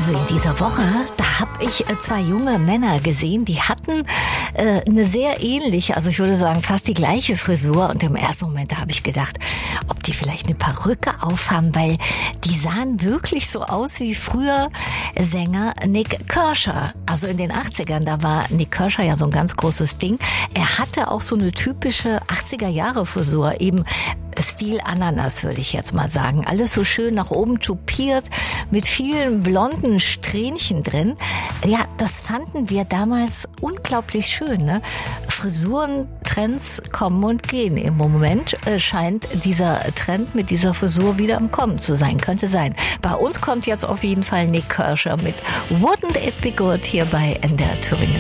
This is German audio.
Also in dieser Woche, da habe ich zwei junge Männer gesehen, die hatten eine sehr ähnliche, also ich würde sagen fast die gleiche Frisur. Und im ersten Moment, da habe ich gedacht, ob die vielleicht eine Perücke aufhaben, weil die sahen wirklich so aus wie früher Sänger Nik Kershaw. Also in den 80ern, da war Nik Kershaw ja so ein ganz großes Ding. Er hatte auch so eine typische 80er-Jahre-Frisur, eben Stil Ananas, würde ich jetzt mal sagen. Alles so schön nach oben tupiert, mit vielen blonden Strähnchen drin. Ja, das fanden wir damals unglaublich schön, ne? Frisuren, Trends kommen und gehen. Im Moment scheint dieser Trend mit dieser Frisur wieder im Kommen zu sein. Könnte sein. Bei uns kommt jetzt auf jeden Fall Nik Kershaw mit Wouldn't It Be Good hier bei NDR Thüringen.